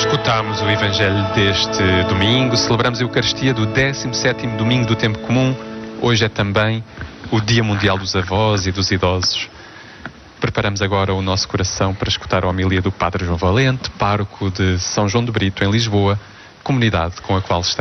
Escutámos o Evangelho deste domingo, celebramos a Eucaristia do 17º domingo do Tempo Comum. Hoje é também o Dia Mundial dos Avós e dos Idosos. Preparamos agora o nosso coração para escutar a homilia do Padre João Valente, pároco de São João de Brito, em Lisboa, comunidade com a qual estamos.